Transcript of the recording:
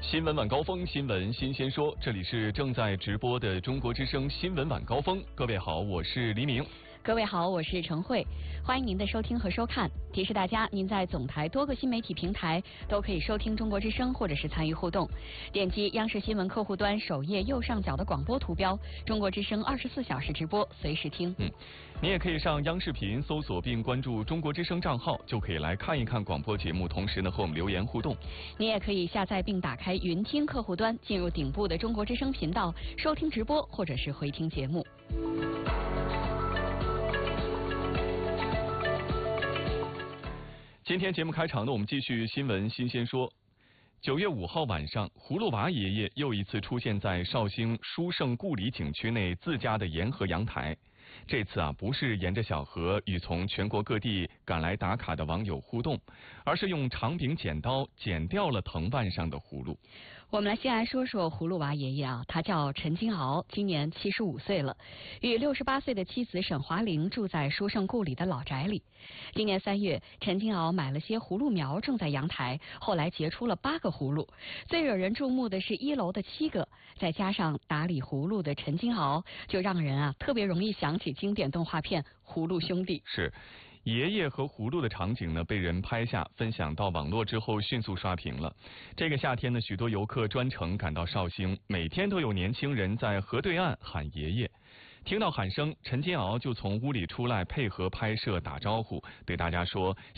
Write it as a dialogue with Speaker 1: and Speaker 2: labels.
Speaker 1: 新闻晚高峰，新闻新鲜说，这里是正在直播的中国之声新闻晚高峰。各位好，我是黎明。
Speaker 2: 各位好，我是陈慧，欢迎您的收听和收看。提示大家，您在总台多个新媒体平台都可以收听中国之声，或者是参与互动。点击央视新闻客户端首页右上角的广播图标，中国之声24小时直播，随时听。
Speaker 1: 你也可以上央视频搜索并关注中国之声账号，就可以来看一看广播节目，同时呢和我们留言互动。
Speaker 2: 你也可以下载并打开云听客户端，进入顶部的中国之声频道，收听直播或者是回听节目。
Speaker 1: 今天节目开场呢，我们继续新闻新鲜说。9月5号晚上，葫芦娃爷爷又一次出现在绍兴书圣故里景区内自家的沿河阳台。这次不是沿着小河与从全国各地赶来打卡的网友互动，而是用长柄剪刀剪掉了藤蔓上的葫芦。
Speaker 2: 我们先来说说葫芦娃爷爷他叫陈金鳌，今年75岁了，与68岁的妻子沈华玲住在书圣故里的老宅里。今年3月，陈金鳌买了些葫芦苗种在阳台，后来结出了8个葫芦。最惹人注目的是1楼的7个，再加上打理葫芦的陈金鳌，就让人特别容易想起经典动画片《葫芦兄弟》。
Speaker 1: 是。爷爷和葫芦的场景呢，被人拍下分享到网络之后迅速刷屏了。这个夏天呢，许多游客专程赶到绍兴，每天都有年轻人在河对岸喊爷爷。听到喊声，陈金鳌就从屋里出来配合拍摄打招呼，对大家说